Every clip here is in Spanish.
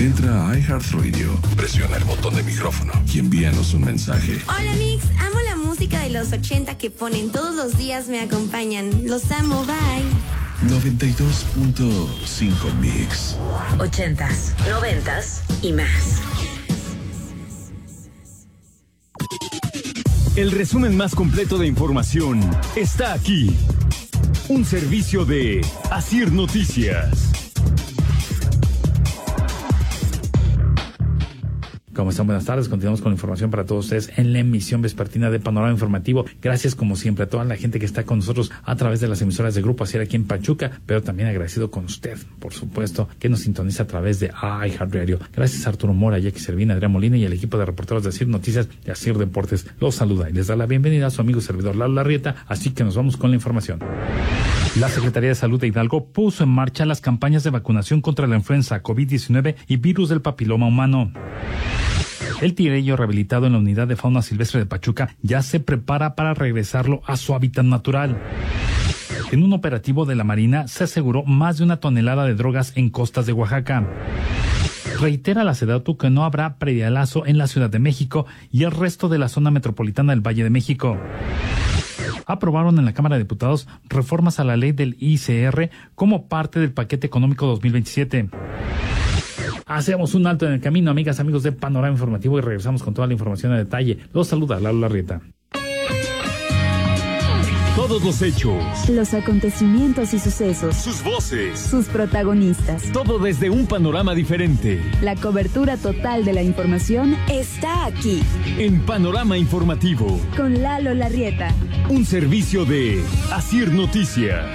Entra a iHeartRadio, presiona el botón de micrófono y envíanos un mensaje. Hola Mix, amo la música de los 80 que ponen todos los días, me acompañan. Los amo, bye. 92.5 Mix. 80s, 90s y más. El resumen más completo de información está aquí. Un servicio de Asir Noticias. ¿Cómo están? Buenas tardes. Continuamos con la información para todos ustedes en la emisión vespertina de Panorama Informativo. Gracias, como siempre, a toda la gente que está con nosotros a través de las emisoras de Grupo Asir aquí en Pachuca, pero también agradecido con usted, por supuesto, que nos sintoniza a través de iHeartRadio. Gracias a Arturo Mora, Jackie Servina, Adrián Molina y el equipo de reporteros de Asir Noticias y Asir Deportes. Los saluda y les da la bienvenida a su amigo y servidor Lalo Larrieta, así que nos vamos con la información. La Secretaría de Salud de Hidalgo puso en marcha las campañas de vacunación contra la influenza, COVID-19 y virus del papiloma humano. El tigrillo rehabilitado en la unidad de fauna silvestre de Pachuca ya se prepara para regresarlo a su hábitat natural. En un operativo de la Marina se aseguró más de 1 tonelada de drogas en costas de Oaxaca. Reitera la SEDATU que no habrá predialazo en la Ciudad de México y el resto de la zona metropolitana del Valle de México. Aprobaron en la Cámara de Diputados reformas a la ley del ICR como parte del paquete económico 2027. Hacemos un alto en el camino, amigas, amigos de Panorama Informativo, y regresamos con toda la información a detalle. Los saluda Lalo Larrieta. Todos los hechos, los acontecimientos y sucesos, sus voces, sus protagonistas. Todo desde un panorama diferente. La cobertura total de la información está aquí. En Panorama Informativo. Con Lalo Larrieta. Un servicio de Asir Noticias.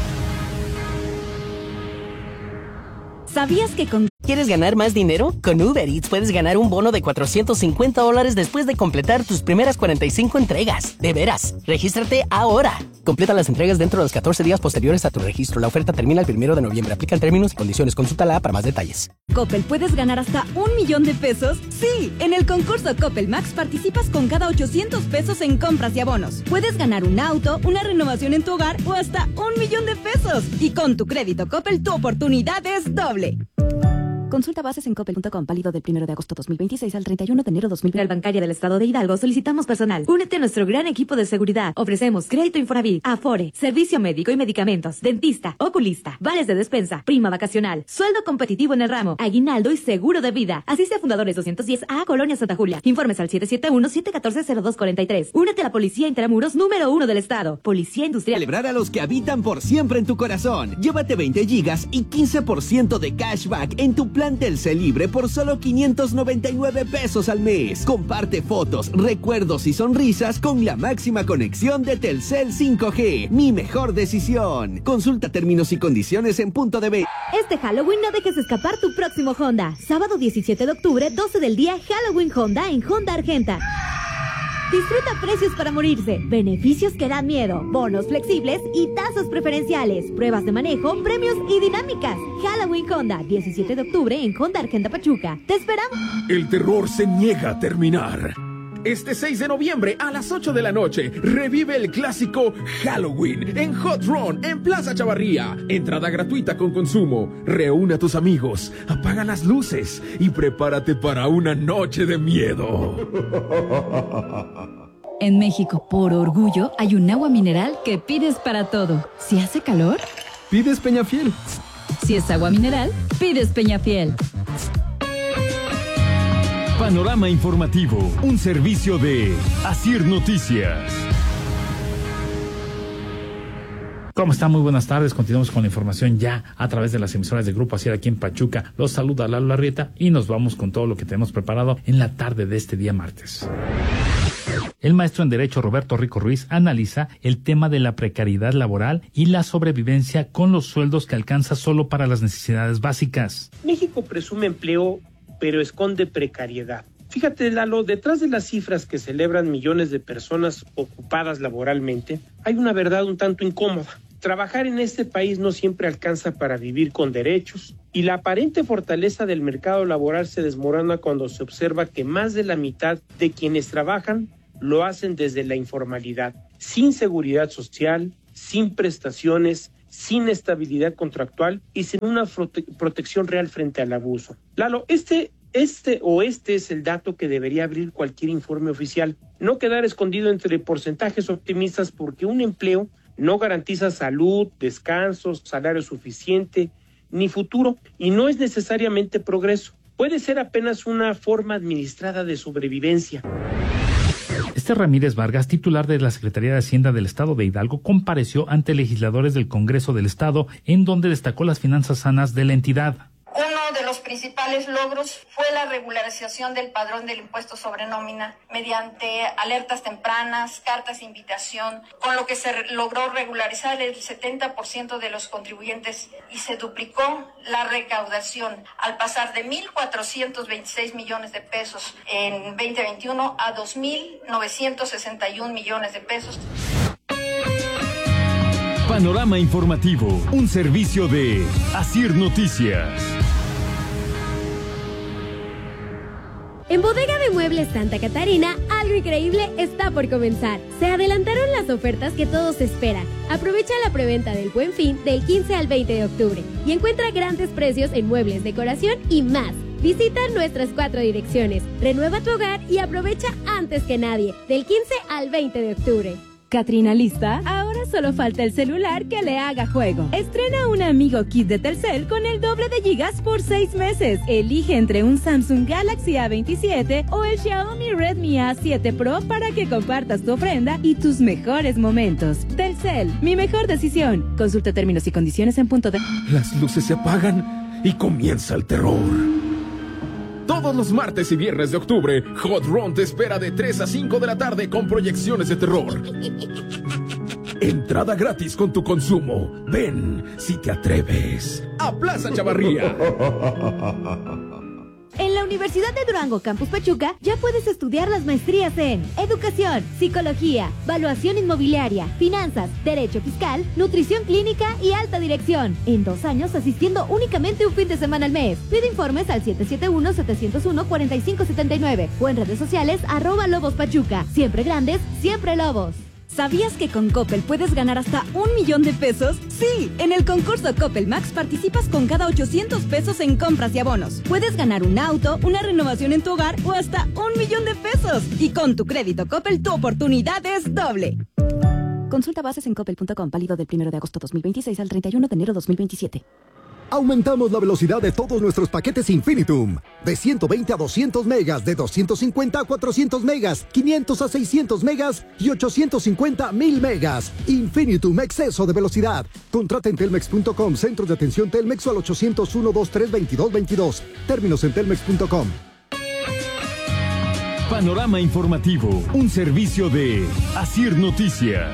¿Sabías que con... ¿Quieres ganar más dinero? Con Uber Eats puedes ganar un bono de $450 después de completar tus primeras 45 entregas. ¡De veras! ¡Regístrate ahora! Completa las entregas dentro de los 14 días posteriores a tu registro. La oferta termina el 1 de noviembre. Aplican términos y condiciones. Consulta la app para más detalles. Coppel, ¿puedes ganar hasta $1 millón? ¡Sí! En el concurso Coppel Max participas con cada $800 en compras y abonos. Puedes ganar un auto, una renovación en tu hogar o hasta $1 millón. Y con tu crédito Coppel, tu oportunidad es doble. Consulta bases en coppel.com, válido del 1 de agosto 2026 al 31 de enero 2020. La Bancaria del Estado de Hidalgo solicitamos personal. Únete a nuestro gran equipo de seguridad. Ofrecemos crédito Infonavit, Afore, servicio médico y medicamentos, dentista, oculista, vales de despensa, prima vacacional, sueldo competitivo en el ramo, aguinaldo y seguro de vida. Asiste a Fundadores 210 a Colonia Santa Julia. Informes al 771-714-0243. Únete a la Policía Intramuros número 1 del Estado. Policía Industrial. Celebrar a los que habitan por siempre en tu corazón. Llévate 20 gigas y 15% de cashback en tu plan Telcel Libre por solo $599 al mes. Comparte fotos, recuerdos y sonrisas con la máxima conexión de Telcel 5G. Mi mejor decisión. Consulta términos y condiciones en punto de venta. Este Halloween no dejes escapar tu próximo Honda. Sábado 17 de octubre, 12 del día, Halloween Honda en Honda Argenta. Disfruta precios para morirse, beneficios que dan miedo, bonos flexibles y tasas preferenciales, pruebas de manejo, premios y dinámicas. Halloween Honda, 17 de octubre en Honda Argenta Pachuca. ¡Te esperamos! El terror se niega a terminar. Este 6 de noviembre a las 8 de la noche, revive el clásico Halloween en Hot Run en Plaza Chavarría. Entrada gratuita con consumo. Reúne a tus amigos, apaga las luces y prepárate para una noche de miedo. En México, por orgullo, hay un agua mineral que pides para todo. Si hace calor, pides Peñafiel. Si es agua mineral, pides Peñafiel. Panorama Informativo, un servicio de Asir Noticias. ¿Cómo están? Muy buenas tardes. Continuamos con la información ya a través de las emisoras de Grupo Asir aquí en Pachuca. Los saluda Lalo Larrieta y nos vamos con todo lo que tenemos preparado en la tarde de este día martes. El maestro en Derecho Roberto Rico Ruiz analiza el tema de la precariedad laboral y la sobrevivencia con los sueldos que alcanza solo para las necesidades básicas. México presume empleo, pero esconde precariedad. Fíjate, Lalo, detrás de las cifras que celebran millones de personas ocupadas laboralmente, hay una verdad un tanto incómoda. Trabajar en este país no siempre alcanza para vivir con derechos, y la aparente fortaleza del mercado laboral se desmorona cuando se observa que más de la mitad de quienes trabajan lo hacen desde la informalidad, sin seguridad social, sin prestaciones sin estabilidad contractual y sin una protección real frente al abuso. Lalo, este es el dato que debería abrir cualquier informe oficial, no quedar escondido entre porcentajes optimistas, porque un empleo no garantiza salud, descanso, salario suficiente, ni futuro, y no es necesariamente progreso. Puede ser apenas una forma administrada de sobrevivencia. Ramírez Vargas, titular de la Secretaría de Hacienda del Estado de Hidalgo, compareció ante legisladores del Congreso del Estado, en donde destacó las finanzas sanas de la entidad. Uno de los principales logros fue la regularización del padrón del impuesto sobre nómina mediante alertas tempranas, cartas de invitación, con lo que se logró regularizar el 70% de los contribuyentes y se duplicó la recaudación al pasar de 1.426 millones de pesos en 2021 a 2.961 millones de pesos. Panorama Informativo, un servicio de Asir Noticias. En Bodega de Muebles Santa Catarina, algo increíble está por comenzar. Se adelantaron las ofertas que todos esperan. Aprovecha la preventa del Buen Fin del 15 al 20 de octubre y encuentra grandes precios en muebles, decoración y más. Visita nuestras 4 direcciones. Renueva tu hogar y aprovecha antes que nadie, del 15 al 20 de octubre. Catrina, ¿lista? Ahora solo falta el celular que le haga juego. Estrena un amigo kit de Telcel con el doble de gigas por 6 meses. Elige entre un Samsung Galaxy A27 o el Xiaomi Redmi A7 Pro para que compartas tu ofrenda y tus mejores momentos. Telcel, mi mejor decisión. Consulta términos y condiciones en punto de... Las luces se apagan y comienza el terror. Todos los martes y viernes de octubre, Hot Run te espera de 3 a 5 de la tarde con proyecciones de terror. Entrada gratis con tu consumo. Ven, si te atreves. A Plaza Chavarría. En la Universidad de Durango, Campus Pachuca, ya puedes estudiar las maestrías en Educación, Psicología, Valuación Inmobiliaria, Finanzas, Derecho Fiscal, Nutrición Clínica y Alta Dirección. En 2 años asistiendo únicamente un fin de semana al mes. Pide informes al 771-701-4579 o en redes sociales @LobosPachuca. Siempre grandes, siempre Lobos. ¿Sabías que con Coppel puedes ganar hasta 1 millón de pesos? Sí, en el concurso Coppel Max participas con cada 800 pesos en compras y abonos. Puedes ganar un auto, una renovación en tu hogar o hasta 1 millón de pesos. Y con tu crédito Coppel, tu oportunidad es doble. Consulta bases en coppel.com, válido del 1 de agosto 2026 al 31 de enero 2027. Aumentamos la velocidad de todos nuestros paquetes Infinitum. De 120 a 200 megas, de 250 a 400 megas, 500 a 600 megas y 850 a 1000 megas. Infinitum, exceso de velocidad. Contrata en telmex.com, centros de atención Telmex o al 801-23-2222. Términos en telmex.com. Panorama Informativo, un servicio de Asir Noticias.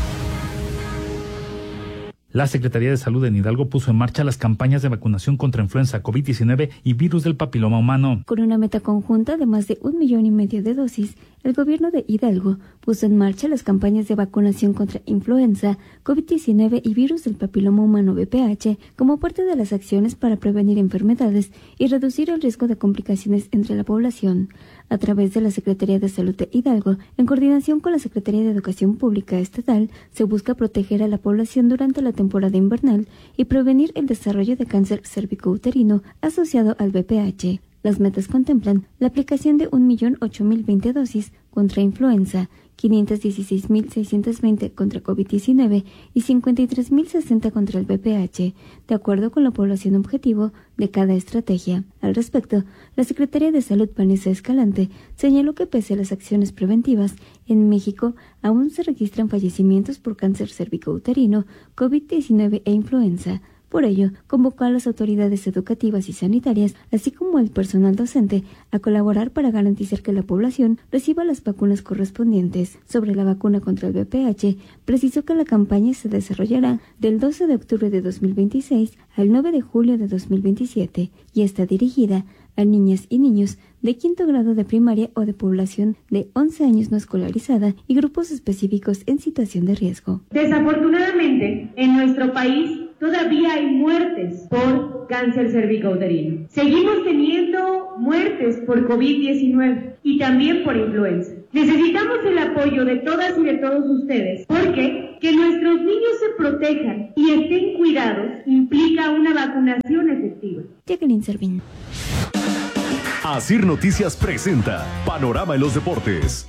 La Secretaría de Salud en Hidalgo puso en marcha las campañas de vacunación contra influenza, COVID-19 y virus del papiloma humano. Con una meta conjunta de más de 1,5 millones de dosis, el gobierno de Hidalgo puso en marcha las campañas de vacunación contra influenza, COVID-19 y virus del papiloma humano VPH como parte de las acciones para prevenir enfermedades y reducir el riesgo de complicaciones entre la población. A través de la Secretaría de Salud de Hidalgo, en coordinación con la Secretaría de Educación Pública Estatal, se busca proteger a la población durante la temporada invernal y prevenir el desarrollo de cáncer cérvico-uterino asociado al VPH. Las metas contemplan la aplicación de 1.008.020 dosis contra influenza, 516.620 contra COVID-19 y 53.060 contra el VPH, de acuerdo con la población objetivo de cada estrategia. Al respecto, la Secretaría de Salud, Vanessa Escalante, señaló que pese a las acciones preventivas, en México aún se registran fallecimientos por cáncer cérvico-uterino, COVID-19 e influenza. Por ello, convocó a las autoridades educativas y sanitarias, así como al personal docente, a colaborar para garantizar que la población reciba las vacunas correspondientes. Sobre la vacuna contra el VPH, precisó que la campaña se desarrollará del 12 de octubre de 2026 al 9 de julio de 2027 y está dirigida a niñas y niños de 5º grado de primaria o de población de 11 años no escolarizada y grupos específicos en situación de riesgo. Desafortunadamente, en nuestro país todavía hay muertes por cáncer cervicouterino. Seguimos teniendo muertes por COVID-19 y también por influenza. Necesitamos el apoyo de todas y de todos ustedes, porque que nuestros niños se protejan y estén cuidados implica una vacunación efectiva. Jacqueline Servín. Asir Noticias presenta Panorama en los Deportes.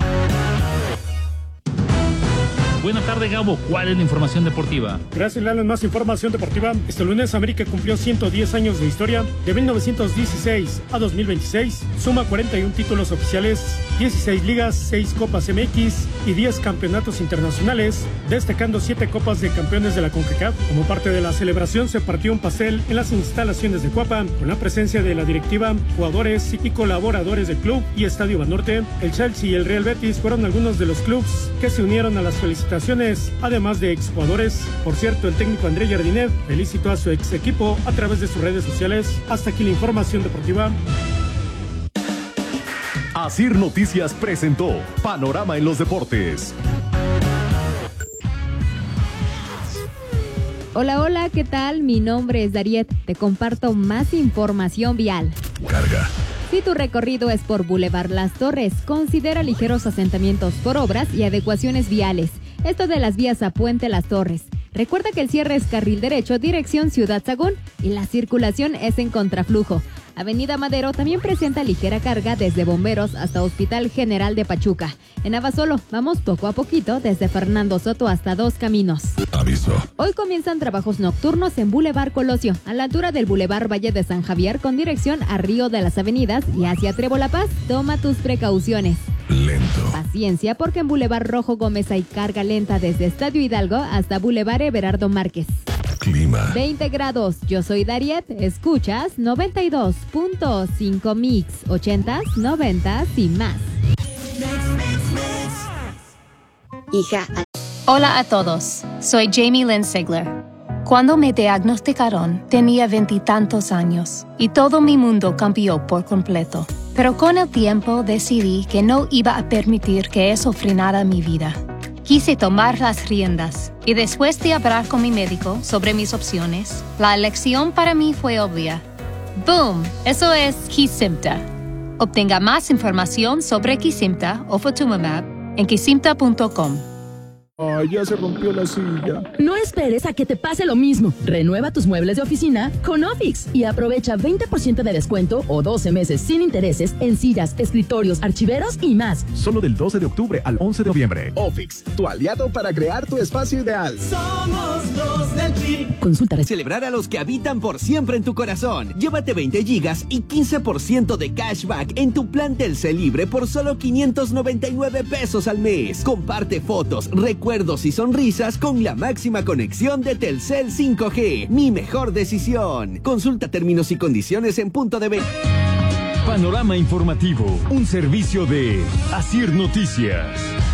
Buenas tardes, Gabo. ¿Cuál es la información deportiva? Gracias, Lalo. Más información deportiva. Este lunes América cumplió 110 años de historia. De 1916 a 2026 suma 41 títulos oficiales, 16 ligas, 6 copas MX y 10 campeonatos internacionales, destacando 7 copas de campeones de la CONCACAF. Como parte de la celebración se partió un pastel en las instalaciones de Cuapa con la presencia de la directiva, jugadores y colaboradores del club y Estadio Banorte. El Chelsea y el Real Betis fueron algunos de los clubes que se unieron a las felicitaciones, además de exjugadores. Por cierto, el técnico André Jardinet felicitó a su ex equipo a través de sus redes sociales. Hasta aquí la información deportiva. Asir Noticias presentó Panorama en los Deportes. Hola, hola, ¿qué tal? Mi nombre es Dariet. Te comparto más información vial. Carga. Si tu recorrido es por Boulevard Las Torres, considera ligeros asentamientos por obras y adecuaciones viales. Esto de las vías a Puente Las Torres. Recuerda que el cierre es carril derecho, dirección Ciudad Sagún, y la circulación es en contraflujo. Avenida Madero también presenta ligera carga desde Bomberos hasta Hospital General de Pachuca. En Abasolo vamos poco a poquito desde Fernando Soto hasta Dos Caminos. Aviso. Hoy comienzan trabajos nocturnos en Boulevard Colosio, a la altura del Boulevard Valle de San Javier con dirección a Río de las Avenidas y hacia Trébol La Paz. Toma tus precauciones. Lento. Paciencia porque en Boulevard Rojo Gómez hay carga lenta desde Estadio Hidalgo hasta Boulevard Everardo Márquez. Clima. 20 grados. Yo soy Dariet. Escuchas 92.5 Mix. 80s, 90s y más. Hija. Hola a todos. Soy Jamie Lynn Sigler. Cuando me diagnosticaron, tenía 20 y tantos años y todo mi mundo cambió por completo. Pero con el tiempo decidí que no iba a permitir que eso frenara mi vida. Quise tomar las riendas y después de hablar con mi médico sobre mis opciones, la elección para mí fue obvia. ¡Boom! Eso es Kesimpta. Obtenga más información sobre Kesimpta o Ofatumumab en kesimpta.com. Ay, ya se rompió la silla. No esperes a que te pase lo mismo. Renueva tus muebles de oficina con Ofix y aprovecha 20% de descuento o 12 meses sin intereses en sillas, escritorios, archiveros y más. Solo del 12 de octubre al 11 de noviembre. Ofix, tu aliado para crear tu espacio ideal. Somos los del PRI. Consulta. Celebrar a los que habitan por siempre en tu corazón. Llévate 20 gigas y 15% de cashback en tu plan Telcel libre por solo 599 pesos al mes. Comparte fotos, recuerdos y sonrisas con la máxima conexión de Telcel 5G. Mi mejor decisión. Consulta términos y condiciones en punto de venta. Panorama informativo, un servicio de Asir Noticias.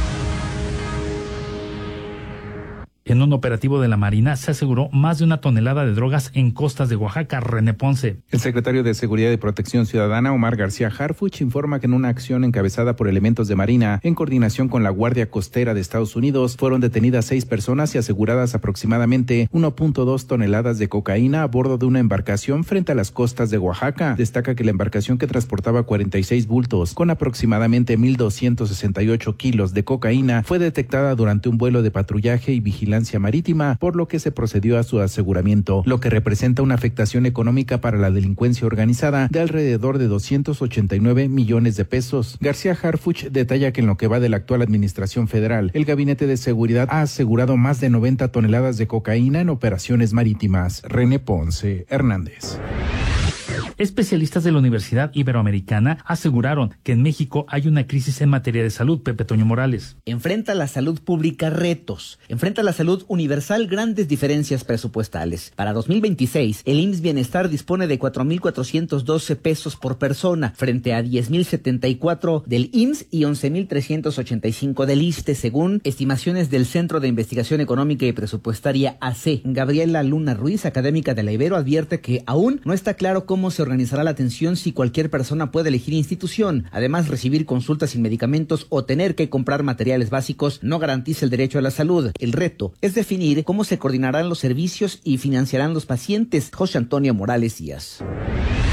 En un operativo de la Marina se aseguró más de 1 tonelada de drogas en costas de Oaxaca. René Ponce. El secretario de Seguridad y Protección Ciudadana, Omar García Harfuch, informa que en una acción encabezada por elementos de Marina, en coordinación con la Guardia Costera de Estados Unidos, fueron detenidas 6 personas y aseguradas aproximadamente 1.2 toneladas de cocaína a bordo de una embarcación frente a las costas de Oaxaca. Destaca que la embarcación, que transportaba 46 bultos con aproximadamente 1.268 kilos de cocaína, fue detectada durante un vuelo de patrullaje y vigilancia marítima, por lo que se procedió a su aseguramiento, lo que representa una afectación económica para la delincuencia organizada de alrededor de 289 millones de pesos. García Harfuch detalla que en lo que va de la actual administración federal, el Gabinete de Seguridad ha asegurado más de 90 toneladas de cocaína en operaciones marítimas. René Ponce Hernández. Especialistas de la Universidad Iberoamericana aseguraron que en México hay una crisis en materia de salud. Pepe Toño Morales. Enfrenta la salud pública retos. Enfrenta la salud universal grandes diferencias presupuestales. Para 2026, el IMSS Bienestar dispone de 4,412 pesos por persona, frente a 10,074 del IMSS y 11,385 del ISSSTE, según estimaciones del Centro de Investigación Económica y Presupuestaria AC. Gabriela Luna Ruiz, académica de la Ibero, advierte que aún no está claro cómo se organizará la atención si cualquier persona puede elegir institución. Además, recibir consultas sin medicamentos o tener que comprar materiales básicos no garantiza el derecho a la salud. El reto es definir cómo se coordinarán los servicios y financiarán los pacientes. José Antonio Morales Díaz.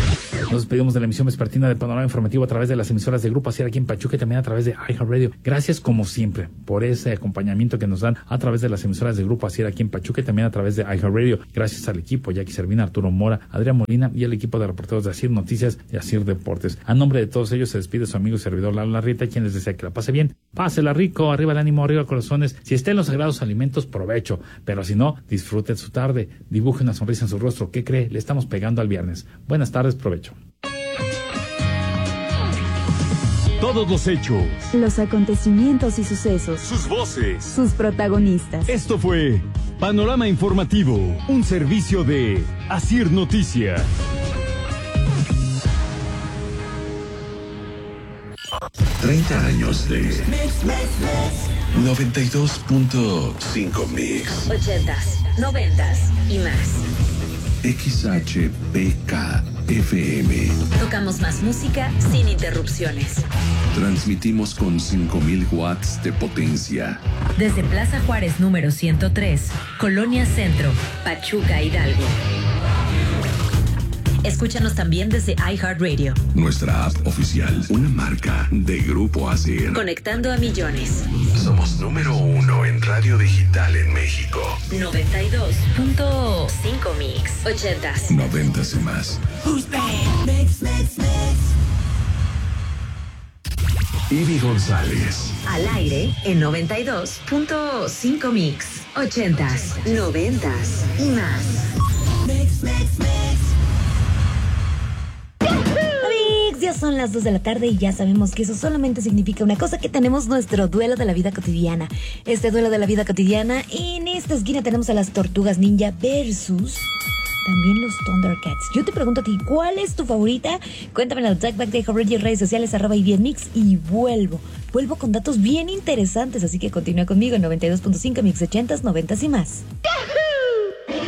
Nos despedimos de la emisión vespertina de Panorama Informativo a través de las emisoras de Grupo Asier aquí en Pachuca y también a través de iHeartRadio. Gracias como siempre por ese acompañamiento que nos dan a través de las emisoras de Grupo Asier aquí en Pachuca y también a través de iHeartRadio. Gracias al equipo Jackie Servina, Arturo Mora, Adrián Molina y al equipo de reporteros de Asier Noticias y Asier Deportes. A nombre de todos ellos se despide su amigo y servidor Lalo Larrieta, quien les desea que la pase bien, pásela rico, arriba el ánimo, arriba corazones. Si está en los sagrados alimentos, provecho, pero si no, disfruten su tarde, dibuje una sonrisa en su rostro. ¿Qué cree? Le estamos pegando al viernes. Buenas tardes, provecho. Todos los hechos, los acontecimientos y sucesos, sus voces, sus protagonistas. Esto fue Panorama Informativo, un servicio de Asier Noticias. $30 años de 92.5 Mix. 80s, 90s y más. XHPK FM. Tocamos más música sin interrupciones. Transmitimos con 5,000 watts de potencia. Desde Plaza Juárez número 103, Colonia Centro, Pachuca, Hidalgo. Escúchanos también desde iHeartRadio. Nuestra app oficial, una marca de Grupo Asier. Conectando a millones. Somos número 1 en radio digital en México. 92.5 Mix. 80s. 90s y más. Ivy González. Al aire en 92.5 Mix. 80s, 90s y más. Ya son las 2 de la tarde y ya sabemos que eso solamente significa una cosa, que tenemos nuestro duelo de la vida cotidiana. Este duelo de la vida cotidiana, en esta esquina tenemos a las Tortugas Ninja versus también los Thundercats. Yo te pregunto a ti, ¿cuál es tu favorita? Cuéntamelo al Talkback de iHeartRadio, redes sociales, @y10mix, y vuelvo con datos bien interesantes, así que continúa conmigo en 92.5 Mix, 80s, 90s y más.